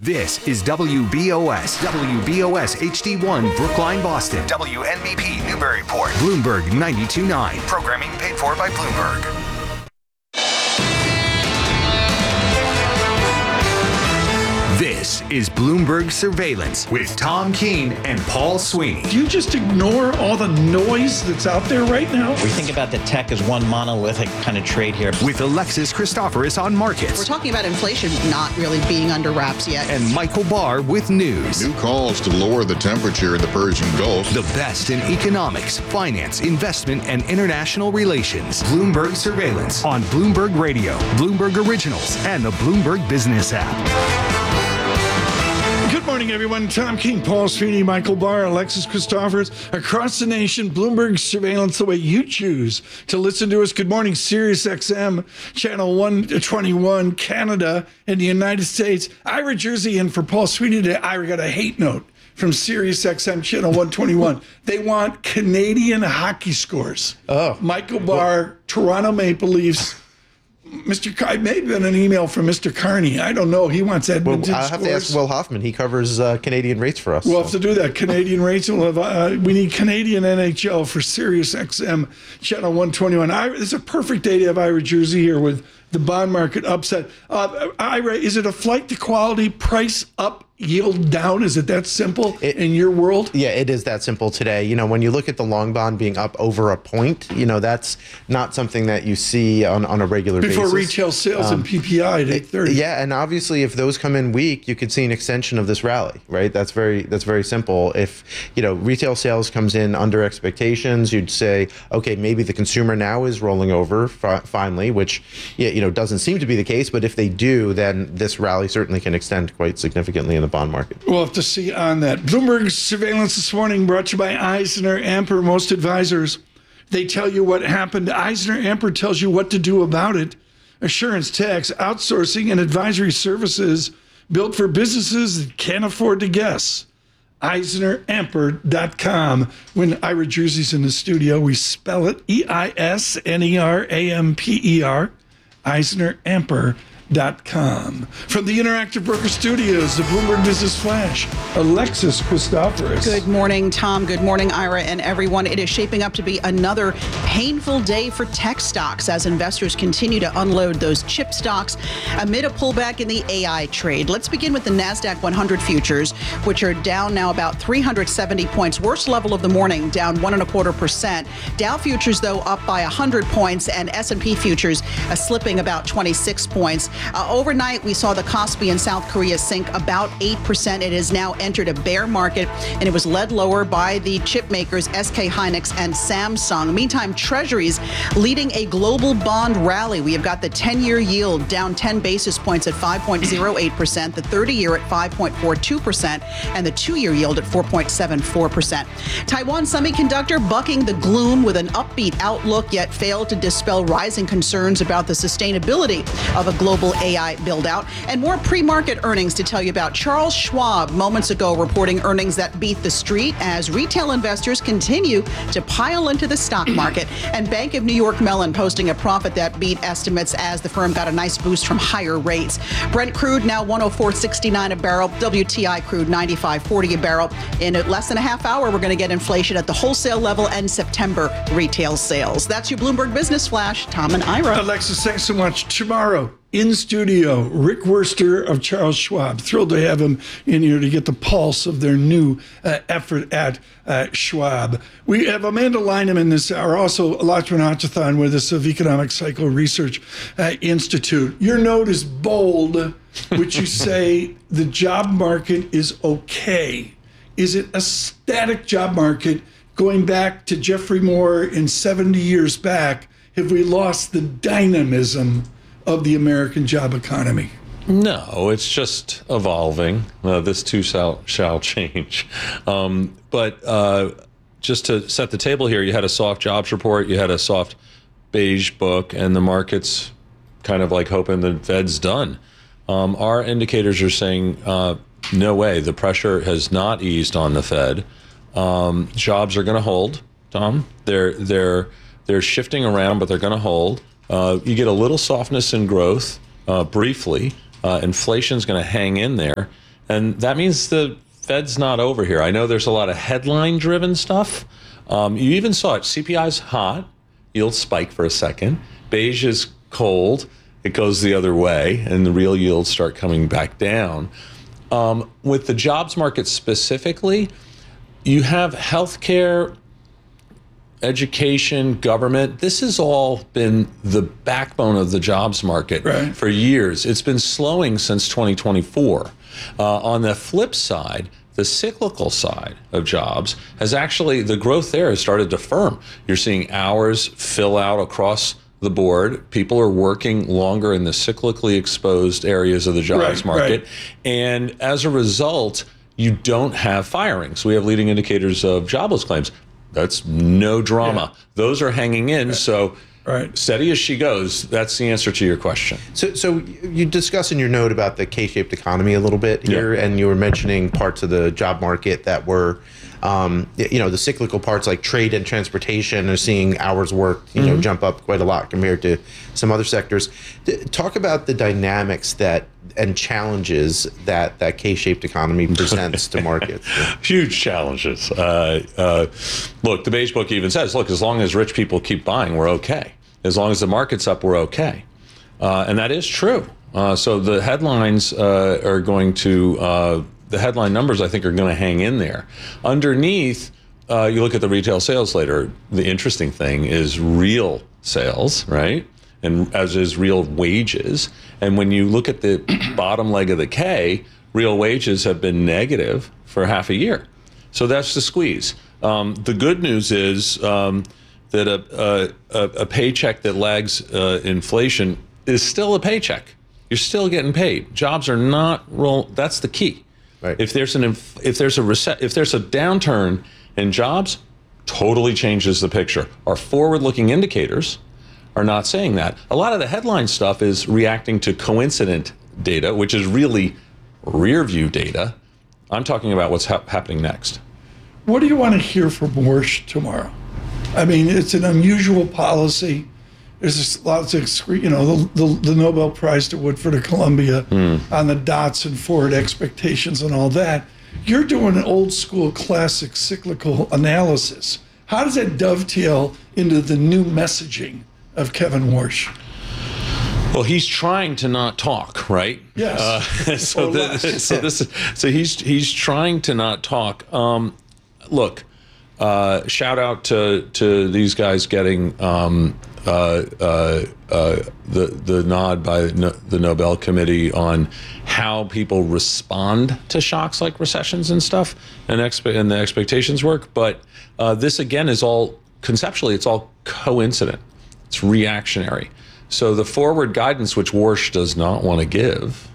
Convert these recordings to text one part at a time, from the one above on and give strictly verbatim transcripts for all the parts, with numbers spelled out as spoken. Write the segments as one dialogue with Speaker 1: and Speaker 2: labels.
Speaker 1: This is W B O S, W B O S H D one, Brookline, Boston.
Speaker 2: W N B P, Newburyport.
Speaker 1: Bloomberg ninety-two point nine.
Speaker 2: Programming paid for by Bloomberg.
Speaker 1: This is Bloomberg Surveillance with Tom Keene and Paul Sweeney.
Speaker 3: Do you just ignore all the noise that's out there right now?
Speaker 4: We think about the tech as one monolithic kind of trade here.
Speaker 1: With Alexis Christoforous on markets.
Speaker 5: We're talking about inflation not really being under wraps yet.
Speaker 1: And Michael Barr with news.
Speaker 6: New calls to lower the temperature in the Persian Gulf.
Speaker 1: The best in economics, finance, investment, and international relations. Bloomberg Surveillance on Bloomberg Radio, Bloomberg Originals, and the Bloomberg Business app.
Speaker 3: Good morning, everyone. Tom King, Paul Sweeney, Michael Barr, Alexis Christoforous. Across the nation, Bloomberg Surveillance, the way you choose to listen to us. Good morning, Sirius X M, Channel one twenty-one, Canada, and the United States. Ira Jersey in for Paul Sweeney today. Ira got a hate note from Sirius X M, Channel one twenty-one. They want Canadian hockey scores.
Speaker 7: Oh.
Speaker 3: Michael Barr, Toronto Maple Leafs. Mister Car- may have been an email from Mister Carney. I don't know. He wants Edmonton
Speaker 7: well, I'll have
Speaker 3: scores.
Speaker 7: to ask Will Hoffman. He covers uh, Canadian rates for us.
Speaker 3: We'll
Speaker 7: so.
Speaker 3: have to do that. Canadian rates. We'll have, uh, we need Canadian N H L for Sirius X M, Channel one twenty-one. Ira, this is a perfect day to have Ira Jersey here with the bond market upset. Uh, Ira, is it a flight to quality, price up, yield down? Is it that simple it, in your world?
Speaker 7: Yeah, it is that simple today. You know, when you look at the long bond being up over a point, you know, that's not something that you see on, on a regular
Speaker 3: Before
Speaker 7: basis.
Speaker 3: Before retail sales um, and P P I at eight thirty.
Speaker 7: Yeah, and obviously if those come in weak, you could see an extension of this rally, right? That's very that's very simple. If, you know, retail sales comes in under expectations, you'd say, okay, maybe the consumer now is rolling over fi- finally, which, you know, doesn't seem to be the case. But if they do, then this rally certainly can extend quite significantly in the bond market.
Speaker 3: We'll have to see on that. Bloomberg Surveillance this morning brought to you by Eisner Amper. Most advisors, they tell you what happened. Eisner Amper tells you what to do about it. Assurance, tax, outsourcing, and advisory services built for businesses that can't afford to guess. Eisner Amper dot com. When Ira Jersey's in the studio, we spell it E I S N E R A M P E R. Eisner Amper dot com. From the Interactive Broker Studios, the Bloomberg Business Flash, Alexis Christoforous.
Speaker 5: Good morning, Tom. Good morning, Ira, and everyone. It is shaping up to be another painful day for tech stocks as investors continue to unload those chip stocks amid a pullback in the A I trade. Let's begin with the NASDAQ one hundred futures, which are down now about three hundred seventy points. Worst level of the morning, down one and a quarter percent. Dow futures, though, up by one hundred points, and S and P futures uh, slipping about twenty-six points. Uh, overnight, we saw the Kospi in South Korea sink about eight percent. It has now entered a bear market, and it was led lower by the chip makers S K Hynix and Samsung. Meantime, Treasuries leading a global bond rally. We have got the ten-year yield down ten basis points at five point oh eight percent, the thirty-year at five point four two percent, and the two-year yield at four point seven four percent. Taiwan Semiconductor bucking the gloom with an upbeat outlook, yet failed to dispel rising concerns about the sustainability of a global A I build-out. And more pre-market earnings to tell you about. Charles Schwab moments ago reporting earnings that beat the street as retail investors continue to pile into the stock market. And Bank of New York Mellon posting a profit that beat estimates as the firm got a nice boost from higher rates. Brent crude now one oh four sixty-nine a barrel. W T I crude ninety-five forty a barrel. In less than a half hour, we're going to get inflation at the wholesale level and September retail sales. That's your Bloomberg Business Flash. Tom and Ira.
Speaker 3: Alexis, thanks so much. Tomorrow, in studio, Rick Wurster of Charles Schwab. Thrilled to have him in here to get the pulse of their new uh, effort at uh, Schwab. We have Amanda Lineman this hour, also Lachlan Achathon with us of Economic Cycle Research uh, Institute. Your note is bold, which you say the job market is okay. Is it a static job market going back to Jeffrey Moore in seventy years back? Have we lost the dynamism of the American job economy?
Speaker 8: No, it's just evolving. Uh, this too shall, shall change. Um, but uh, just to set the table here, you had a soft jobs report, you had a soft beige book, and the market's kind of like hoping the Fed's done. Um, our indicators are saying, uh, no way, the pressure has not eased on the Fed. Um, jobs are going to hold, Tom. They're, they're, they're shifting around, but they're going to hold. Uh, you get a little softness in growth uh, briefly. Uh, inflation's going to hang in there. And that means the Fed's not over here. I know there's a lot of headline-driven stuff. Um, you even saw it. C P I's hot. Yields spike for a second. Beige is cold. It goes the other way, and the real yields start coming back down. Um, with the jobs market specifically, you have healthcare, education, government. This has all been the backbone of the jobs market
Speaker 3: right.
Speaker 8: for years. It's been slowing since twenty twenty-four. Uh, on the flip side, the cyclical side of jobs has actually, the growth there has started to firm. You're seeing hours fill out across the board. People are working longer in the cyclically exposed areas of the jobs
Speaker 3: right,
Speaker 8: market.
Speaker 3: Right.
Speaker 8: And as a result, you don't have firings. We have leading indicators of jobless claims. That's no drama. Yeah. Those are hanging in. Right. So
Speaker 3: right.
Speaker 8: steady as she goes. That's the answer to your question.
Speaker 7: So, so you discuss in your note about the K-shaped economy a little bit here, yeah. and you were mentioning parts of the job market that were, um, you know, the cyclical parts like trade and transportation are seeing hours worked, you mm-hmm. know, jump up quite a lot compared to some other sectors. Talk about the dynamics that and challenges that that K-shaped economy presents to markets. Yeah.
Speaker 8: Huge challenges. Uh, uh, look, the Beige Book even says, look, as long as rich people keep buying, we're okay. As long as the market's up, we're okay. Uh, and that is true. Uh, so the headlines uh, are going to, uh, the headline numbers, I think, are going to hang in there. Underneath, uh, you look at the retail sales later. The interesting thing is real sales, right? And as is real wages. And when you look at the bottom leg of the K, real wages have been negative for half a year. So that's the squeeze. Um, the good news is um, that a, a, a paycheck that lags uh, inflation is still a paycheck. You're still getting paid. Jobs are not roll. That's the key.
Speaker 7: Right.
Speaker 8: If there's an inf- if there's a reset if there's a downturn in jobs, totally changes the picture. Our forward-looking indicators are not saying that. A lot of the headline stuff is reacting to coincident data, which is really rear view data. I'm talking about what's ha- happening next.
Speaker 3: What do you want to hear from Warsh tomorrow? I mean, it's an unusual policy. There's lots of, you know, the, the, the Nobel Prize to Woodford of Columbia mm. on the dots and forward expectations and all that. You're doing an old school classic cyclical analysis. How does that dovetail into the new messaging of Kevin Warsh?
Speaker 8: Well, he's trying to not talk, right?
Speaker 3: Yes.
Speaker 8: Uh, so, the, so this, so he's he's trying to not talk. Um, look, uh, shout out to to these guys getting um, uh, uh, uh, the the nod by the Nobel Committee on how people respond to shocks like recessions and stuff, and expe- and the expectations work. But uh, this again is all conceptually, it's all coincident. It's reactionary. So the forward guidance, which Warsh does not want to give,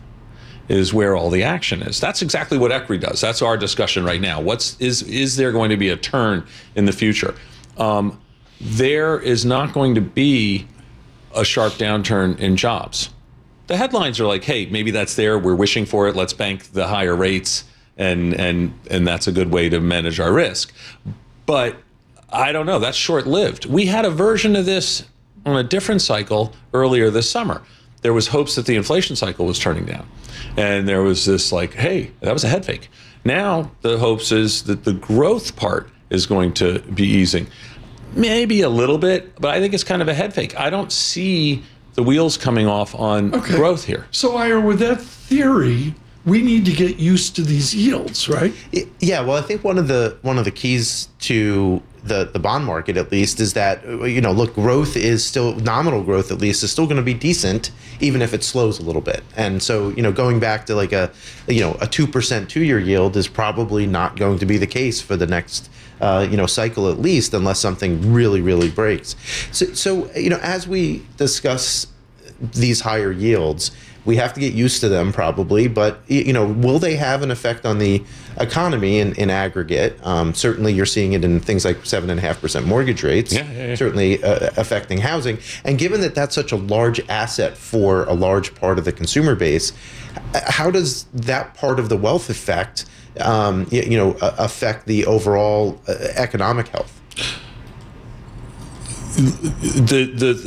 Speaker 8: is where all the action is. That's exactly what E C R I does. That's our discussion right now. What's is is there going to be a turn in the future? Um, there is not going to be a sharp downturn in jobs. The headlines are like, hey, maybe that's there. We're wishing for it. Let's bank the higher rates, and and and that's a good way to manage our risk. But I don't know. That's short-lived. We had a version of this on a different cycle earlier this summer. There was hopes that the inflation cycle was turning down. And there was this like, hey, that was a head fake. Now the hopes is that the growth part is going to be easing. Maybe a little bit, but I think it's kind of a head fake. I don't see the wheels coming off on
Speaker 3: okay.
Speaker 8: growth here.
Speaker 3: So Ira, with that theory, we need to get used to these yields, right?
Speaker 7: Yeah, well, I think one of the one of the keys to the the bond market, at least, is that, you know, look, growth is still, nominal growth at least, is still going to be decent, even if it slows a little bit. And so, you know, going back to like a, you know, a two percent two-year yield is probably not going to be the case for the next, uh, you know, cycle at least, unless something really, really breaks. So, so, you know, as we discuss these higher yields, we have to get used to them probably, but, you know, will they have an effect on the economy in, in aggregate? Um, certainly you're seeing it in things like seven and a half percent mortgage rates,
Speaker 8: yeah, yeah, yeah.
Speaker 7: certainly uh, affecting housing. And given that that's such a large asset for a large part of the consumer base, how does that part of the wealth effect, um, you, you know, affect the overall uh, economic health?
Speaker 8: The, the,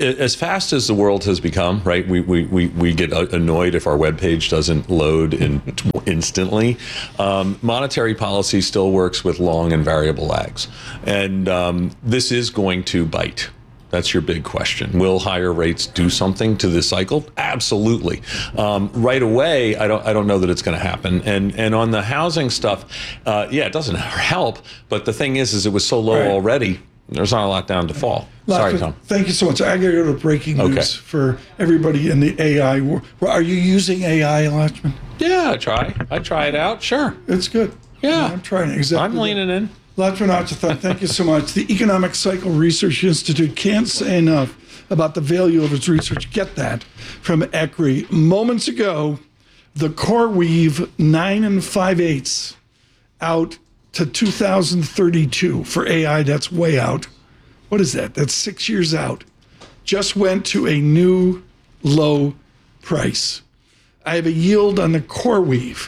Speaker 8: as fast as the world has become, right? We we we, we get annoyed if our web page doesn't load in, instantly. Um, monetary policy still works with long and variable lags, and um, this is going to bite. That's your big question. Will higher rates do something to this cycle? Absolutely. Um, right away, I don't. I don't know that it's going to happen. And and on the housing stuff, uh, yeah, it doesn't help. But the thing is, is it was so low
Speaker 3: right.
Speaker 8: already. There's not a lot down to fall. Sorry, Tom.
Speaker 3: Thank you so much. I got to go to breaking news
Speaker 8: Okay.
Speaker 3: for everybody in the A I world. Are you using A I, Lachman?
Speaker 8: Yeah, I try. I try it out. Sure.
Speaker 3: It's good.
Speaker 8: Yeah.
Speaker 3: I'm trying it. Exactly.
Speaker 8: I'm leaning in.
Speaker 3: Lachlan Achuthan, thank you so much. The Economic Cycle Research Institute can't say enough about the value of its research. Get that from E C R I. Moments ago, the CoreWeave nine and five eighths out to two thousand thirty-two. For A I, that's way out. What is that? That's six years out. Just went to a new low price. I have a yield on the CoreWeave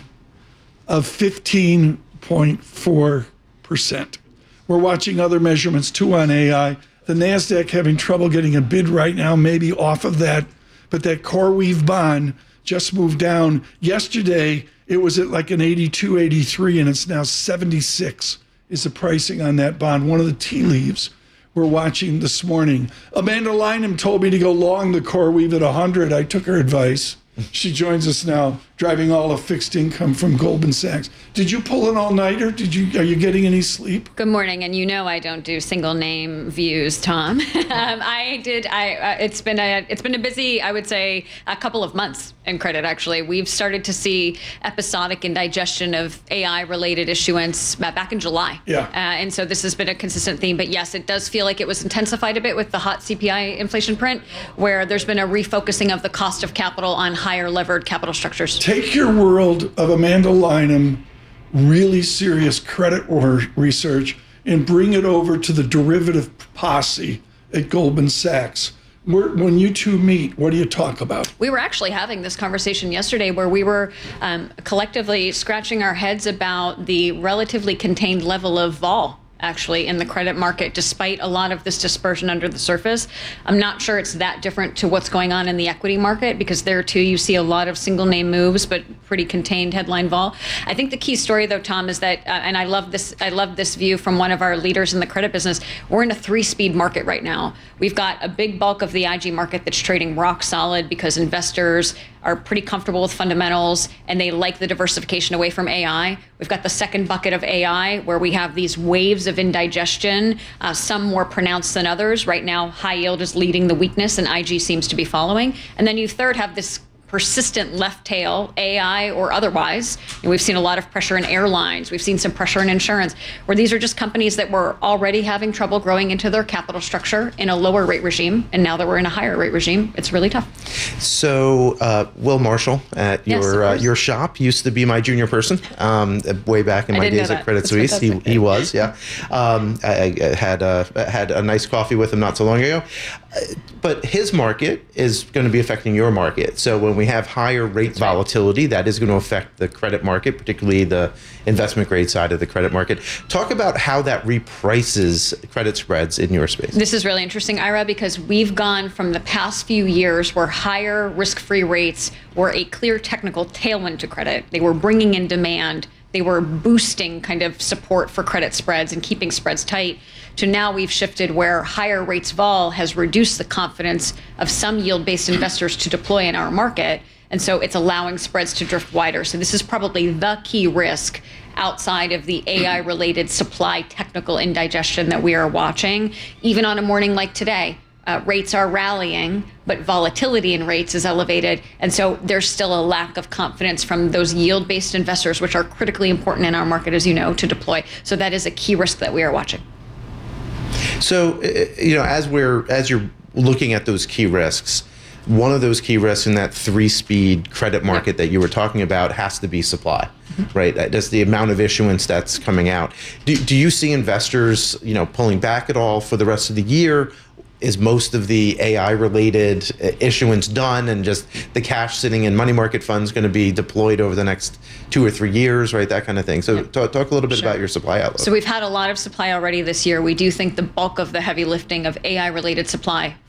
Speaker 3: of fifteen point four percent. We're watching other measurements too on A I. The NASDAQ having trouble getting a bid right now, maybe off of that. But that CoreWeave bond just moved down. Yesterday, it was at like an eighty-two, eighty-three, and it's now seventy-six is the pricing on that bond. One of the tea leaves we're watching this morning. Amanda Lynham told me to go long the CoreWeave at one hundred. I took her advice. She joins us now, driving all of fixed income from Goldman Sachs. Did you pull an all-nighter? Did you? Are you getting any sleep?
Speaker 9: Good morning, and you know I don't do single name views, Tom. um, I did. I. Uh, it's been a. It's been a busy, I would say, a couple of months in credit. Actually, we've started to see episodic indigestion of A I-related issuance back in July.
Speaker 3: Yeah.
Speaker 9: Uh, and so this has been a consistent theme. But yes, it does feel like it was intensified a bit with the hot C P I inflation print, where there's been a refocusing of the cost of capital on higher levered capital structures.
Speaker 3: Take your world of Amanda Lynham, really serious credit war research, and bring it over to the derivative posse at Goldman Sachs. Where, when you two meet, what do you talk about?
Speaker 9: We were actually having this conversation yesterday where we were um, collectively scratching our heads about the relatively contained level of vol actually in the credit market, despite a lot of this dispersion under the surface. I'm not sure it's that different to what's going on in the equity market, because there too you see a lot of single name moves, but pretty contained headline vol. I think the key story though, Tom, is that, uh, and I love this, I love this view from one of our leaders in the credit business, we're in a three speed market right now. We've got a big bulk of the I G market that's trading rock solid because investors are pretty comfortable with fundamentals and they like the diversification away from A I. We've got the second bucket of A I where we have these waves of indigestion, uh, some more pronounced than others. Right now, high yield is leading the weakness and I G seems to be following. And then you third have this persistent left tail, A I or otherwise. And we've seen a lot of pressure in airlines. We've seen some pressure in insurance, where these are just companies that were already having trouble growing into their capital structure in a lower rate regime. And now that we're in a higher rate regime, it's really tough.
Speaker 7: So uh, Will Marshall at
Speaker 9: Yes,
Speaker 7: your
Speaker 9: of
Speaker 7: uh,
Speaker 9: course.
Speaker 7: your shop used to be my junior person um, way back in
Speaker 9: I
Speaker 7: my
Speaker 9: didn't know
Speaker 7: days at
Speaker 9: that.
Speaker 7: Credit
Speaker 9: That's
Speaker 7: Suisse. He,
Speaker 9: fantastic.
Speaker 7: he was, yeah. Um, I, I had uh, had a nice coffee with him not so long ago. Uh, But his market is going to be affecting your market. So when we have higher rate volatility, that is going to affect the credit market, particularly the investment grade side of the credit market. Talk about how that reprices credit spreads in your space.
Speaker 9: This is really interesting, Ira, because we've gone from the past few years where higher risk-free rates were a clear technical tailwind to credit. They were bringing in demand. They were boosting kind of support for credit spreads and keeping spreads tight, to now we've shifted where higher rates vol has reduced the confidence of some yield-based investors to deploy in our market. And so it's allowing spreads to drift wider. So this is probably the key risk outside of the A I-related supply technical indigestion that we are watching. Even on a morning like today, uh, rates are rallying, but volatility in rates is elevated. And so there's still a lack of confidence from those yield-based investors, which are critically important in our market, as you know, to deploy. So that is a key risk that we are watching.
Speaker 7: So, you know, as we're as you're looking at those key risks, one of those key risks in that three-speed credit market that you were talking about has to be supply, mm-hmm. right? That's the amount of issuance that's coming out. Do, do you see investors, you know, pulling back at all for the rest of the year? Is most of the A I-related issuance done, and just the cash sitting in money market funds going to be deployed over the next two or three years, right? That kind of thing. So
Speaker 9: Yep.
Speaker 7: talk, talk a little bit
Speaker 9: Sure.
Speaker 7: about your supply outlook.
Speaker 9: So we've had a lot of supply already this year. We do think the bulk of the heavy lifting of A I-related supply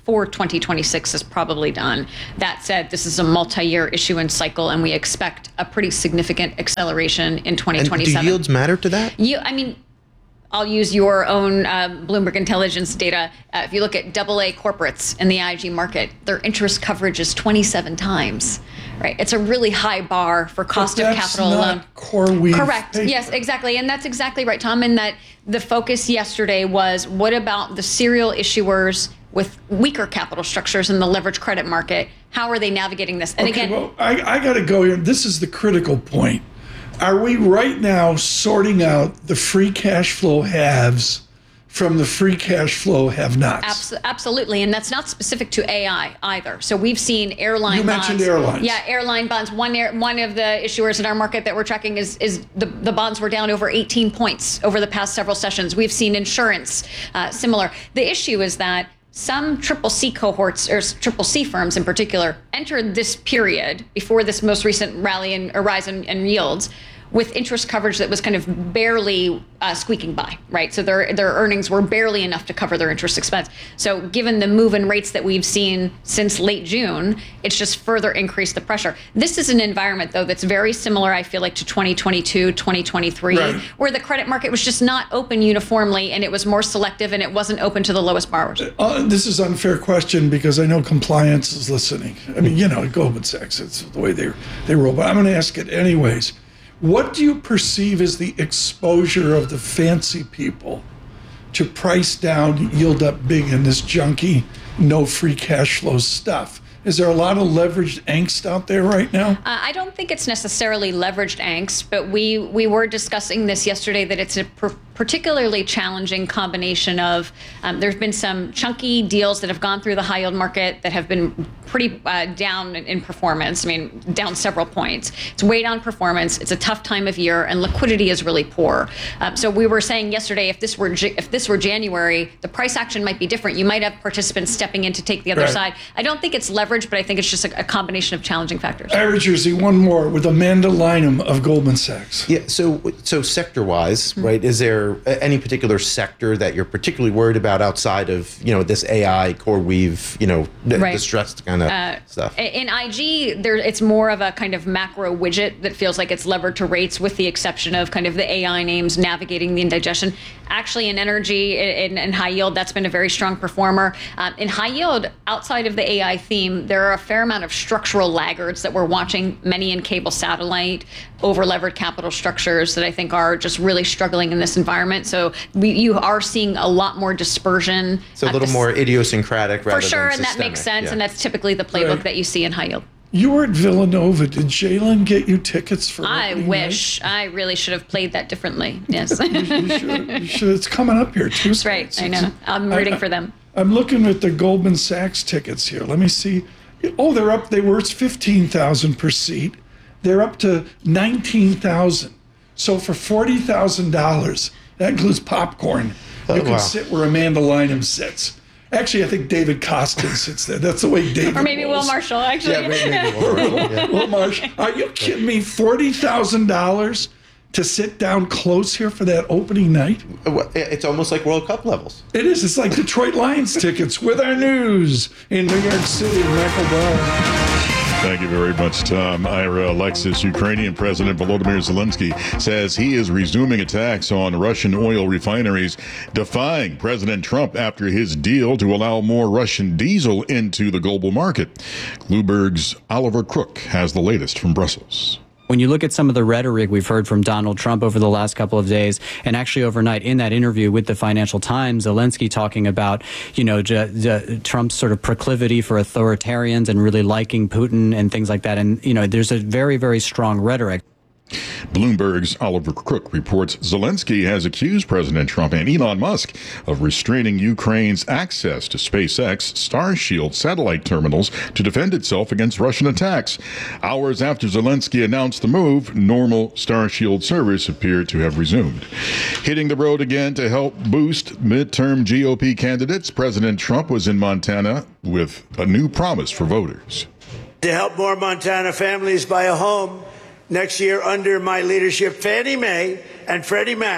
Speaker 9: for twenty twenty-six is probably done. That said, this is a multi-year issuance cycle, and we expect a pretty significant acceleration in twenty twenty-seven.
Speaker 7: And do yields matter to that?
Speaker 9: You, I mean, I'll use your own uh, Bloomberg Intelligence data. Uh, if you look at double A corporates in the I G market, their interest coverage is twenty-seven times. Right, it's a really high bar for cost
Speaker 3: but
Speaker 9: of
Speaker 3: that's
Speaker 9: capital
Speaker 3: not
Speaker 9: alone.
Speaker 3: CoreWeave
Speaker 9: Correct.
Speaker 3: paper.
Speaker 9: Yes, exactly, and that's exactly right, Tom. In that the focus yesterday was what about the serial issuers with weaker capital structures in the leveraged credit market? How are they navigating this? And
Speaker 3: okay,
Speaker 9: again,
Speaker 3: well, I, I got to go here. This is the critical point. Are we right now sorting out the free cash flow haves from the free cash flow have-nots?
Speaker 9: Abs- absolutely, and that's not specific to A I either. So we've seen airline
Speaker 3: You
Speaker 9: bonds.
Speaker 3: mentioned airlines.
Speaker 9: Yeah, airline bonds. One air, one of the issuers in our market that we're tracking is is the, the bonds were down over eighteen points over the past several sessions. We've seen insurance uh, similar. The issue is that some triple C cohorts, or triple C firms in particular, entered this period before this most recent rally and rise in, in yields with interest coverage that was kind of barely uh, squeaking by, right? So their their earnings were barely enough to cover their interest expense. So given the move in rates that we've seen since late June, it's just further increased the pressure. This is an environment, though, that's very similar, I feel like, to twenty twenty-two, twenty twenty-three,
Speaker 3: right,
Speaker 9: where the credit market was just not open uniformly, and it was more selective, and it wasn't open to the lowest borrowers.
Speaker 3: Uh, this is an unfair question because I know compliance is listening. I mean, you know, Goldman Sachs, it's the way they they roll. But I'm going to ask it anyways. What do you perceive as the exposure of the fancy people to price down, yield up big in this junky, no free cash flow stuff? Is there a lot of leveraged angst out there right now?
Speaker 9: Uh, I don't think it's necessarily leveraged angst, but we we were discussing this yesterday, that it's a per- particularly challenging combination of, um, there's been some chunky deals that have gone through the high yield market that have been pretty uh, down in, in performance. I mean, down several points. It's way down performance. It's a tough time of year, and liquidity is really poor. Um, so we were saying yesterday, if this were if this were January, the price action might be different. You might have participants stepping in to take the other
Speaker 3: Right.
Speaker 9: side. I don't think it's leverage, but I think it's just a, a combination of challenging factors.
Speaker 3: Ira Jersey, one more with Amanda Lynham of Goldman Sachs.
Speaker 7: Yeah. So, so sector-wise, mm-hmm. right? Is there any particular sector that you're particularly worried about outside of, you know, this A I, CoreWeave, you know,
Speaker 9: Right.
Speaker 7: distressed kind of
Speaker 9: Uh,
Speaker 7: stuff?
Speaker 9: In I G, there it's more of a kind of macro widget that feels like it's levered to rates, with the exception of kind of the A I names navigating the indigestion. Actually, in energy and in, in high yield, that's been a very strong performer. Um, in high yield, outside of the A I theme, there are a fair amount of structural laggards that we're watching, many in cable satellite, over-levered capital structures that I think are just really struggling in this environment. So we, you are seeing a lot more dispersion.
Speaker 7: So a little more idiosyncratic rather
Speaker 9: For sure,
Speaker 7: than
Speaker 9: and that
Speaker 7: systemic.
Speaker 9: makes sense,
Speaker 7: Yeah.
Speaker 9: and that's typically the playbook
Speaker 3: Right.
Speaker 9: that you see in high yield.
Speaker 3: You were at Villanova. Did Jalen get you tickets for
Speaker 9: I
Speaker 3: opening
Speaker 9: wish. I really should have played that differently. Yes.
Speaker 3: night? You should, you should. It's coming up here, Tuesday.
Speaker 9: That's right. I know. I'm rooting
Speaker 3: I-
Speaker 9: for them.
Speaker 3: I'm looking at the Goldman Sachs tickets here. Let me see. Oh, they're up. They were fifteen thousand per seat. They're up to nineteen thousand. So for forty thousand dollars, that includes popcorn.
Speaker 7: Oh,
Speaker 3: you can
Speaker 7: wow.
Speaker 3: sit where Amanda Lynham sits. Actually, I think David Costin sits there. That's the way David
Speaker 9: Or maybe Will
Speaker 3: rolls.
Speaker 9: Marshall, actually.
Speaker 7: Yeah, maybe, maybe we'll work, yeah.
Speaker 3: Will Marshall. Are you kidding me? forty thousand dollars to sit down close here for that opening night?
Speaker 7: It's almost like World Cup levels.
Speaker 3: It is. It's like Detroit Lions tickets with our news in New York City. Michael Barr.
Speaker 10: Thank you very much, Tom. Ira Alexis, Ukrainian President Volodymyr Zelensky says he is resuming attacks on Russian oil refineries, defying President Trump after his deal to allow more Russian diesel into the global market. Bloomberg's Oliver Crook has the latest from Brussels.
Speaker 11: When you look at some of the rhetoric we've heard from Donald Trump over the last couple of days, and actually overnight in that interview with the Financial Times, Zelensky talking about, you know, j- j- Trump's sort of proclivity for authoritarians and really liking Putin and things like that. And, you know, there's a very, very strong rhetoric.
Speaker 10: Bloomberg's Oliver Crook reports Zelensky has accused President Trump and Elon Musk of restraining Ukraine's access to SpaceX Starshield satellite terminals to defend itself against Russian attacks. Hours after Zelensky announced the move, normal Starshield service appeared to have resumed. Hitting the road again to help boost midterm G O P candidates, President Trump was in Montana with a new promise for voters.
Speaker 12: To help more Montana families buy a home next year under my leadership, Fannie Mae and Freddie Mac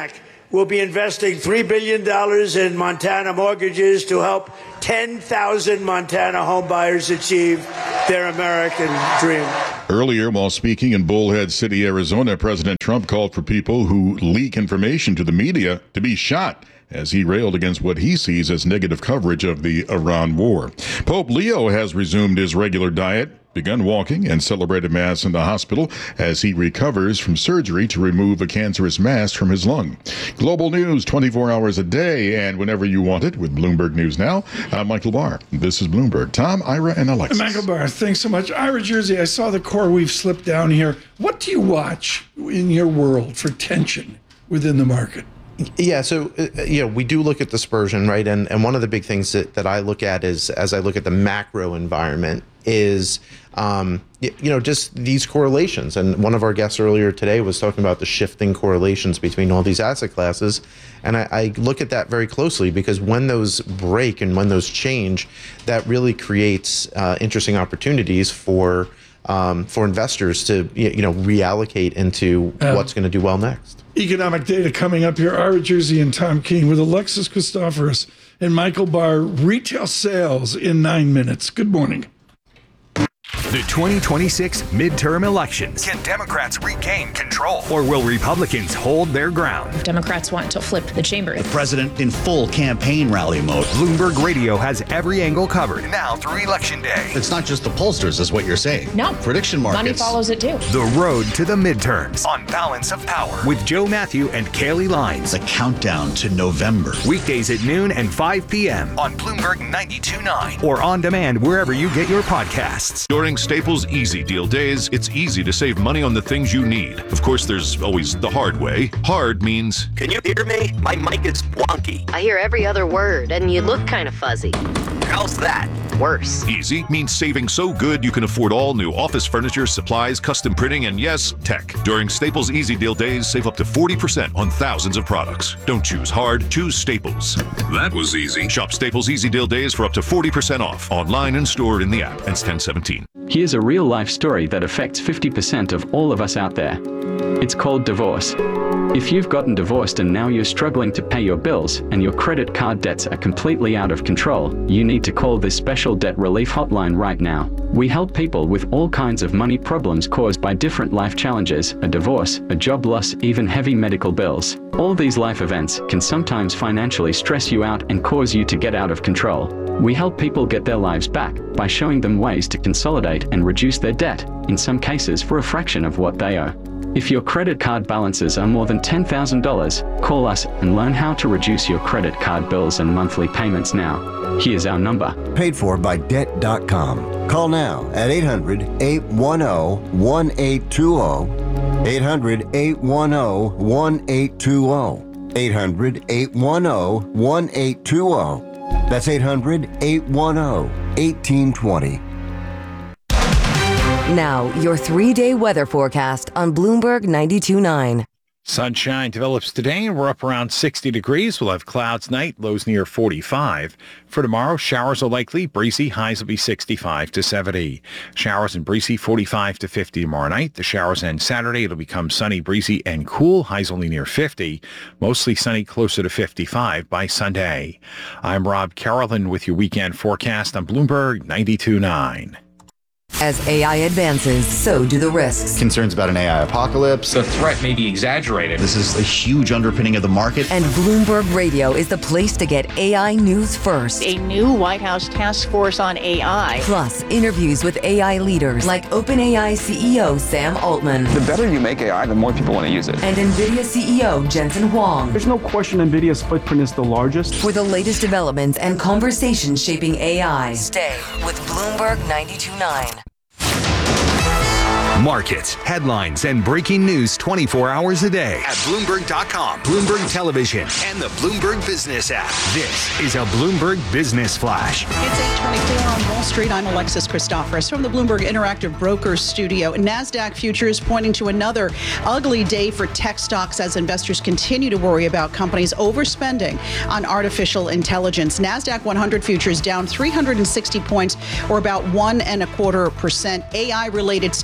Speaker 12: we'll be investing three billion dollars in Montana mortgages to help ten thousand Montana homebuyers achieve their American dream.
Speaker 10: Earlier, while speaking in Bullhead City, Arizona, President Trump called for people who leak information to the media to be shot, as he railed against what he sees as negative coverage of the Iran war. Pope Leo has resumed his regular diet, begun walking, and celebrated Mass in the hospital as he recovers from surgery to remove a cancerous mass from his lung. Global news twenty-four hours a day and whenever you want it with Bloomberg News Now. I'm Michael Barr. This is Bloomberg. Tom, Ira, and Alexis.
Speaker 3: Michael Barr, thanks so much. Ira Jersey, I saw the CoreWeave slip down here. What do you watch in your world for tension within the market?
Speaker 7: Yeah, so uh, you know, we do look at dispersion, right? And and one of the big things that, that I look at is, as I look at the macro environment, is um, you, you know, just these correlations. And one of our guests earlier today was talking about the shifting correlations between all these asset classes. And I, I look at that very closely because when those break and when those change, that really creates uh, interesting opportunities for um, for investors to you know reallocate into um, what's going to do well next.
Speaker 3: Economic data coming up here. Ira Jersey and Tom Keene with Alexis Christoforous and Michael Barr. Retail sales in nine minutes. Good morning.
Speaker 1: The twenty twenty-six midterm elections.
Speaker 2: Can Democrats regain control?
Speaker 1: Or will Republicans hold their ground?
Speaker 13: Democrats want to flip the chamber.
Speaker 14: The president in full campaign rally mode.
Speaker 1: Bloomberg Radio has every angle covered.
Speaker 2: Now through Election Day.
Speaker 14: It's not just the pollsters, is what you're saying.
Speaker 13: No.
Speaker 14: Prediction markets.
Speaker 13: Money follows it too.
Speaker 1: The road to the midterms.
Speaker 2: On Balance of Power.
Speaker 1: With Joe Matthew and Kaylee Lines.
Speaker 14: The countdown to November.
Speaker 1: Weekdays at noon and five p.m.
Speaker 2: On Bloomberg ninety-two point nine.
Speaker 1: Or on demand wherever you get your podcasts.
Speaker 15: During Staples Easy Deal Days, it's easy to save money on the things you need. Of course, there's always the hard way. Hard means...
Speaker 16: Can you hear me? My mic is wonky.
Speaker 17: I hear every other word, and you look kind of fuzzy.
Speaker 16: How's that?
Speaker 17: Worse.
Speaker 15: Easy means saving so good you can afford all new office furniture, supplies, custom printing, and yes, tech. During Staples Easy Deal Days, save up to forty percent on thousands of products. Don't choose hard, choose Staples. That was easy. Shop Staples Easy Deal Days for up to forty percent off, online and stored in the app. Ends ten seventeen.
Speaker 18: Here's a real-life story that affects fifty percent of all of us out there. It's called divorce. If you've gotten divorced and now you're struggling to pay your bills and your credit card debts are completely out of control, you need to call this special debt relief hotline right now. We help people with all kinds of money problems caused by different life challenges, a divorce, a job loss, even heavy medical bills. All these life events can sometimes financially stress you out and cause you to get out of control. We help people get their lives back by showing them ways to consolidate and reduce their debt, in some cases for a fraction of what they owe. If your credit card balances are more than ten thousand dollars, call us and learn how to reduce your credit card bills and monthly payments now. Here's our number.
Speaker 19: Paid for by debt dot com. Call now at eight hundred, eight one zero, one eight two zero. eight hundred, eight one zero, one eight two zero. eight hundred, eight one zero, one eight two zero. That's eight hundred, eight one zero, one eight two zero.
Speaker 20: Now, your three-day weather forecast on Bloomberg ninety-two point nine.
Speaker 21: Sunshine develops today, and we're up around sixty degrees. We'll have clouds tonight, lows near forty-five. For tomorrow, showers are likely, breezy, highs will be sixty-five to seventy. Showers and breezy, forty-five to fifty tomorrow night. The showers end Saturday. It'll become sunny, breezy, and cool, highs only near fifty. Mostly sunny, closer to fifty-five by Sunday. I'm Rob Carolyn with your weekend forecast on Bloomberg ninety-two point nine.
Speaker 20: As A I advances, so do the risks.
Speaker 22: Concerns about an A I apocalypse.
Speaker 23: The threat may be exaggerated.
Speaker 14: This is a huge underpinning of the market.
Speaker 20: And Bloomberg Radio is the place to get A I news first.
Speaker 24: A new White House task force on A I.
Speaker 20: Plus, interviews with A I leaders like OpenAI C E O Sam Altman.
Speaker 23: The better you make A I, the more people want to use it.
Speaker 20: And NVIDIA C E O Jensen Huang.
Speaker 25: There's no question NVIDIA's footprint is the largest.
Speaker 20: For the latest developments and conversations shaping A I, stay with Bloomberg ninety-two point nine.
Speaker 1: Markets, headlines, and breaking news twenty-four hours a day at Bloomberg dot com, Bloomberg Television, and the Bloomberg Business app. This is a Bloomberg Business Flash.
Speaker 5: It's eight twenty-four on Wall Street. I'm Alexis Christoforous from the Bloomberg Interactive Brokers studio. NASDAQ futures pointing to another ugly day for tech stocks as investors continue to worry about companies overspending on artificial intelligence. NASDAQ one hundred futures down three hundred sixty points, or about one and a quarter percent. A I-related stocks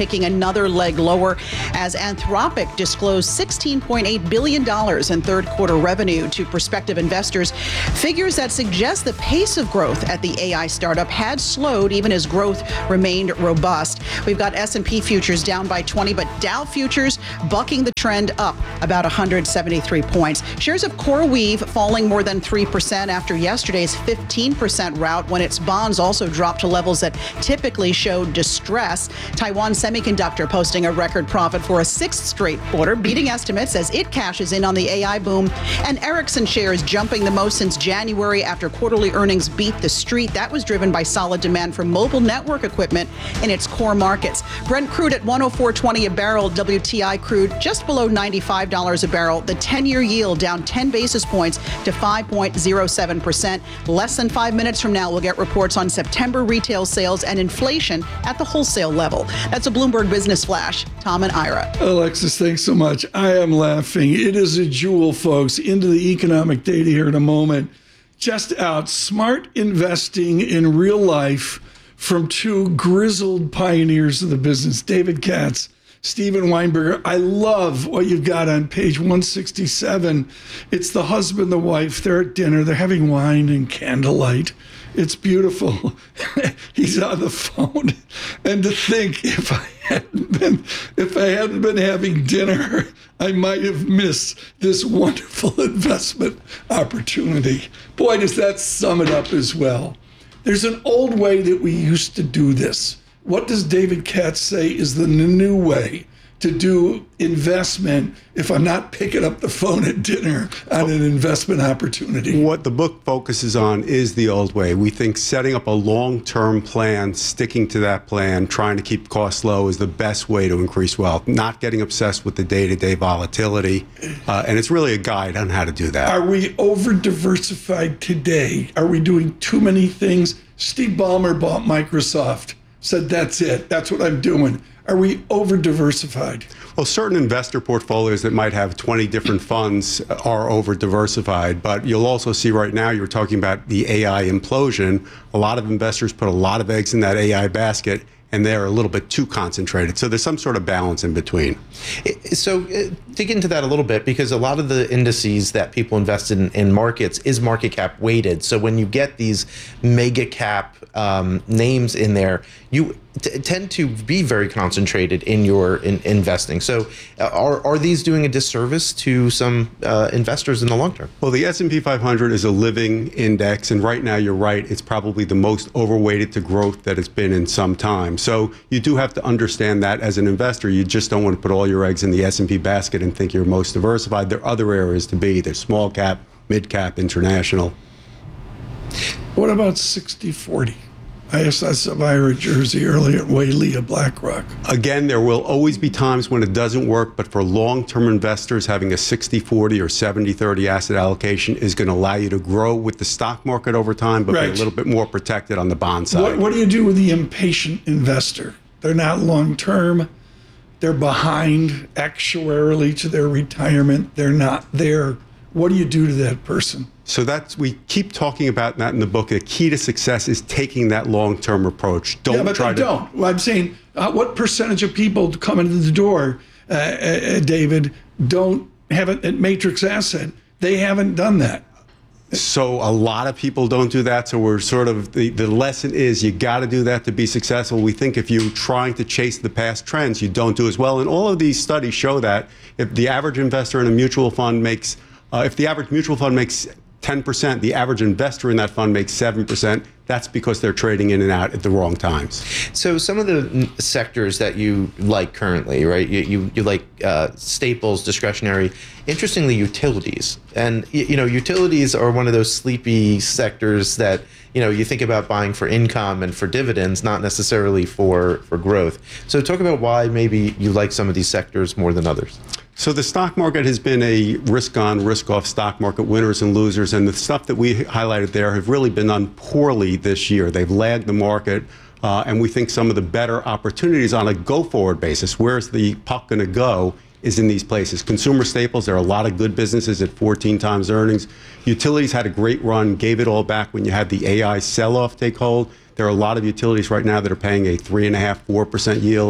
Speaker 5: taking another leg lower as Anthropic disclosed sixteen point eight billion dollars in third quarter revenue to prospective investors. Figures that suggest the pace of growth at the A I startup had slowed even as growth remained robust. We've got S and P futures down by twenty, but Dow futures bucking the trend up about one hundred seventy-three points. Shares of CoreWeave falling more than three percent after yesterday's fifteen percent rout when its bonds also dropped to levels that typically show distress. Taiwan Semiconductor posting a record profit for a sixth straight quarter, beating estimates as it cashes in on the A I boom. And Ericsson shares jumping the most since January after quarterly earnings beat the street. That was driven by solid demand for mobile network equipment in its core markets. Brent crude at one oh four twenty a barrel, W T I crude just below ninety-five dollars a barrel. The ten-year yield down ten basis points to five point oh seven percent. Less than five minutes from now, we'll get reports on September retail sales and inflation at the wholesale level. That's a Bloomberg Business Flash. Tom and Ira.
Speaker 3: Alexis, thanks so much. I am laughing. It is a jewel, folks. Into the economic data here in a moment. Just out, smart investing in real life from two grizzled pioneers of the business, David Katz, Steven Weinberger. I love what you've got on page one sixty-seven. It's the husband, the wife, they're at dinner, they're having wine and candlelight. It's beautiful. He's on the phone. And to think, if I hadn't been, if I hadn't been having dinner, I might have missed this wonderful investment opportunity. Boy, does that sum it up as well. There's an old way that we used to do this. What does David Katz say is the new way to do investment if I'm not picking up the phone at dinner on an investment opportunity?
Speaker 4: What the book focuses on is the old way. We think setting up a long-term plan, sticking to that plan, trying to keep costs low is the best way to increase wealth, not getting obsessed with the day-to-day volatility. Uh, and it's really a guide on how to do that.
Speaker 3: Are we over-diversified today? Are we doing too many things? Steve Ballmer bought Microsoft, said that's it, that's what I'm doing. Are we over-diversified?
Speaker 4: Well, certain investor portfolios that might have twenty different funds are over-diversified, but you'll also see right now, you're talking about the A I implosion. A lot of investors put a lot of eggs in that A I basket, and they're a little bit too concentrated. So there's some sort of balance in between.
Speaker 7: So uh, dig into that a little bit, because a lot of the indices that people invest in in markets is market cap weighted. So when you get these mega cap um, names in there, you t- tend to be very concentrated in your in- investing. So uh, are, are these doing a disservice to some uh, investors in the long term?
Speaker 4: Well, the S and P five hundred is a living index, and right now you're right, it's probably the most overweighted to growth that it's been in some time. So you do have to understand that as an investor, you just don't want to put all your eggs in the S and P basket and think you're most diversified. There are other areas to be. There's small cap, mid cap, international.
Speaker 3: What about sixty forty? I S S of Ira Jersey earlier, Whaley of BlackRock.
Speaker 4: Again, there will always be times when it doesn't work, but for long-term investors, having a sixty forty or seventy thirty asset allocation is going to allow you to grow with the stock market over time, but
Speaker 3: right.
Speaker 4: be a little bit more protected on the bond side.
Speaker 3: What, what do you do with the impatient investor? They're not long-term. They're behind actuarially to their retirement. They're not there. What do you do to that person?
Speaker 4: So that's, we keep talking about that in the book. The key to success is taking that long-term approach. Don't
Speaker 3: yeah, but
Speaker 4: try
Speaker 3: they
Speaker 4: to.
Speaker 3: don't. Well, I'm saying, uh, what percentage of people coming to the door, uh, uh, David, don't have a, a matrix asset? They haven't done that.
Speaker 4: So a lot of people don't do that. So we're sort of, the, the lesson is you got to do that to be successful. We think if you're trying to chase the past trends, you don't do as well. And all of these studies show that if the average investor in a mutual fund makes, uh, if the average mutual fund makes ten percent, the average investor in that fund makes seven percent. That's because they're trading in and out at the wrong times.
Speaker 7: So some of the sectors that you like currently, right? You you, you like uh, staples, discretionary. Interestingly, utilities. And, you know, utilities are one of those sleepy sectors that, you know, you think about buying for income and for dividends, not necessarily for, for growth. So talk about why maybe you like some of these sectors more than others.
Speaker 4: So the stock market has been a risk-on, risk-off stock market, winners and losers, and the stuff that we highlighted there have really been done poorly this year. They've lagged the market, uh, and we think some of the better opportunities on a go-forward basis, where's the puck going to go, is in these places. Consumer staples, there are a lot of good businesses at fourteen times earnings. Utilities had a great run, gave it all back when you had the A I sell-off take hold. There are a lot of utilities right now that are paying a three and a half, four percent yield.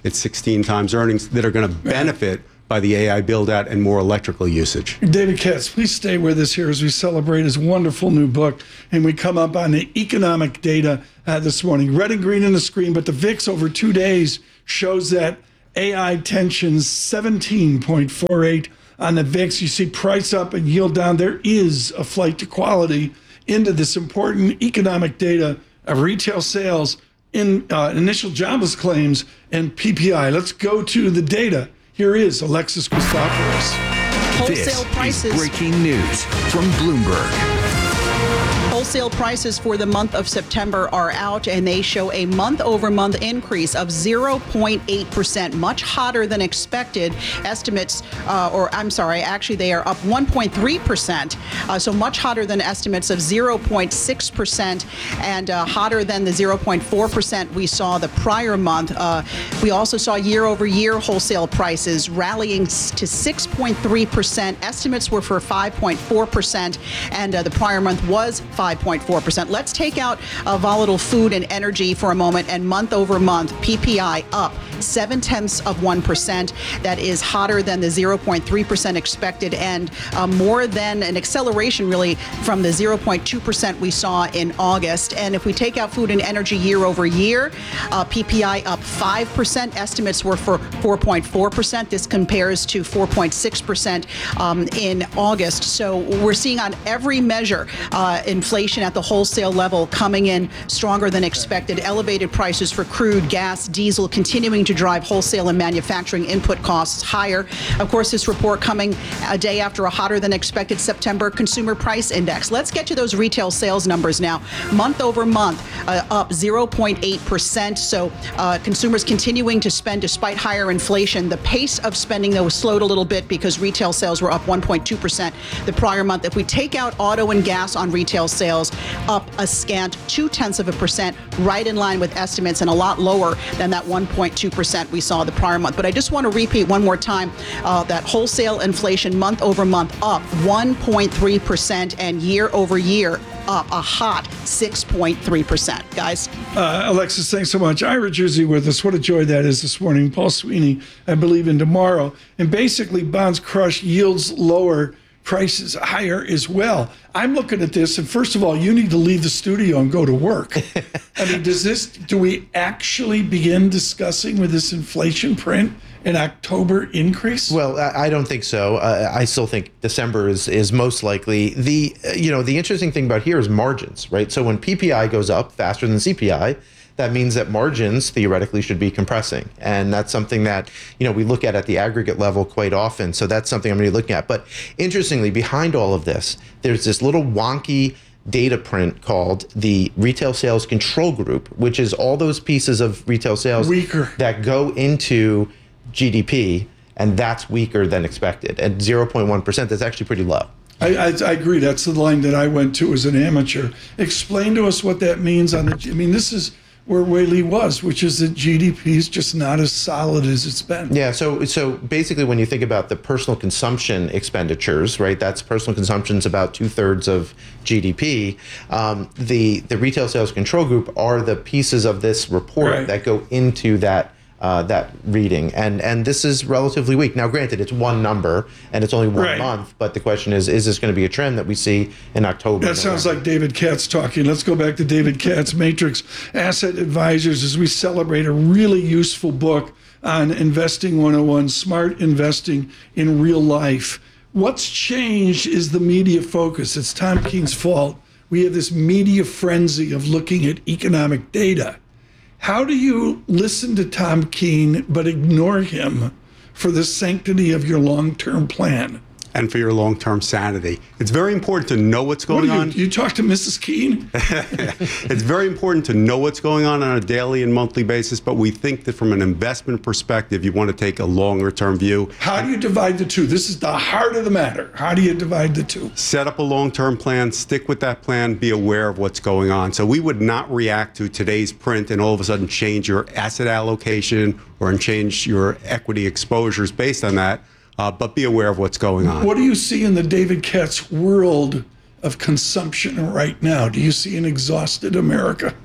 Speaker 4: it's sixteen times earnings that are going to benefit by the A I build-out and more electrical usage.
Speaker 3: David Katz, please stay with us here as we celebrate his wonderful new book. And we come up on the economic data uh, this morning. Red and green on the screen, but the V I X over two days shows that A I tensions seventeen point four eight on the V I X. You see price up and yield down. There is a flight to quality into this important economic data of retail sales, in uh, initial jobless claims, and P P I. Let's go to the data. Here is Alexis Christoforous.
Speaker 1: This is breaking news from Bloomberg.
Speaker 5: Wholesale prices for the month of September are out, and they show a month-over-month increase of zero point eight percent, much hotter than expected. Estimates, uh, or I'm sorry, actually they are up one point three percent, uh, so much hotter than estimates of zero point six percent, and uh, hotter than the zero point four percent we saw the prior month. Uh, we also saw year-over-year wholesale prices rallying to six point three percent. Estimates were for five point four percent, and uh, the prior month was five point four percent. Let's take out uh, volatile food and energy for a moment, and month over month, P P I up seven tenths of one percent. That is hotter than the zero point three percent expected, and uh, more than an acceleration really from the zero point two percent we saw in August. And if we take out food and energy year over year, uh, P P I up five percent. Estimates were for four point four percent. This compares to four point six percent um, in August. So we're seeing on every measure uh, inflation at the wholesale level coming in stronger than expected. Elevated prices for crude, gas, diesel continuing to drive wholesale and manufacturing input costs higher. Of course, this report coming a day after a hotter than expected September consumer price index. Let's get to those retail sales numbers now. Month over month, uh, up zero point eight percent. So uh, consumers continuing to spend despite higher inflation. The pace of spending, though, slowed a little bit because retail sales were up one point two percent the prior month. If we take out auto and gas on retail sales, up a scant two tenths of a percent, right in line with estimates, and a lot lower than that one point two percent we saw the prior month. But I just want to repeat one more time uh, that wholesale inflation month over month up one point three percent, and year over year up a hot six point three percent. Guys.
Speaker 3: Uh, Alexis, thanks so much. Ira Jersey with us. What a joy that is this morning. Paul Sweeney, I believe, in tomorrow. And basically, bonds crush, yields lower, prices higher as well. I'm looking at this, and first of all, you need to leave the studio and go to work. I mean, does this, do we actually begin discussing with this inflation print an October increase?
Speaker 7: Well, I don't think so. Uh, I still think December is is most likely. The you know the interesting thing about here is margins, right? So when P P I goes up faster than C P I, that means that margins theoretically should be compressing. And that's something that, you know, we look at at the aggregate level quite often. So that's something I'm going to be looking at. But interestingly, behind all of this, there's this little wonky data print called the Retail Sales Control Group, which is all those pieces of retail sales
Speaker 3: weaker
Speaker 7: that go into G D P, and that's weaker than expected. At zero point one percent, that's actually pretty low.
Speaker 3: I, I, I agree. That's the line that I went to as an amateur. Explain to us what that means on the, I mean, this is where Whaley was, which is that G D P is just not as solid as it's been.
Speaker 7: Yeah, so so basically when you think about the personal consumption expenditures, right, that's personal consumption is about two thirds of G D P. Um, the, the Retail Sales Control Group are the pieces of this report right. that go into that Uh, that reading, and and this is relatively weak. Now, granted, it's one number and it's only one
Speaker 3: right.
Speaker 7: month, but the question is, is this going to be a trend that we see in October?
Speaker 3: That sounds like David Katz talking. Let's go back to David Katz, Matrix Asset Advisors, as we celebrate a really useful book on Investing one oh one, Smart Investing in Real Life. What's changed is the media focus. It's Tom Keane's fault. We have this media frenzy of looking at economic data. How do you listen to Tom Keane but ignore him for the sanctity of your long-term plan?
Speaker 4: And for your long-term sanity. It's very important to know what's going
Speaker 3: what
Speaker 4: on.
Speaker 3: You, you talk to Missus Keane?
Speaker 4: It's very important to know what's going on on a daily and monthly basis, but we think that from an investment perspective, you want to take a longer-term view.
Speaker 3: How do you divide the two? This is the heart of the matter. How do you divide the two?
Speaker 4: Set up a long-term plan, stick with that plan, be aware of what's going on. So we would not react to today's print and all of a sudden change your asset allocation or change your equity exposures based on that. Uh, but be aware of what's going on.
Speaker 3: What do you see in the David Katz world of consumption right now? Do you see an exhausted America?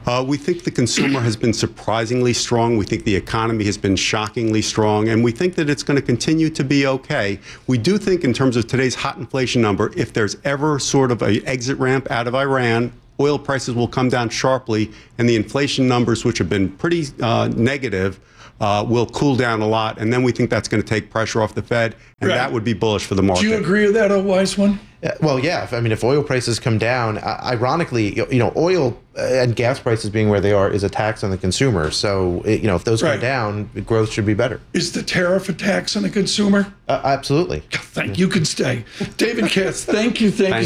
Speaker 4: Uh, we think the consumer has been surprisingly strong. We think the economy has been shockingly strong, and we think that it's going to continue to be okay. We do think in terms of today's hot inflation number, if there's ever sort of an exit ramp out of Iran, oil prices will come down sharply, and the inflation numbers, which have been pretty uh, negative, uh, will cool down a lot. And then we think that's going to take pressure off the Fed, and
Speaker 3: Right.
Speaker 4: that would be bullish for the market.
Speaker 3: Do you agree with that, a wise one?
Speaker 7: Uh, Well, yeah. If, I mean, if oil prices come down, uh, ironically, you you know, oil uh, and gas prices being where they are is a tax on the consumer. So, it, you know, if those
Speaker 3: Right.
Speaker 7: come down, growth should be better.
Speaker 3: Is the tariff a tax on the consumer?
Speaker 7: Uh, absolutely.
Speaker 3: Thank you. You can stay. David Katz, thank you. Thank,
Speaker 4: Thank
Speaker 3: you.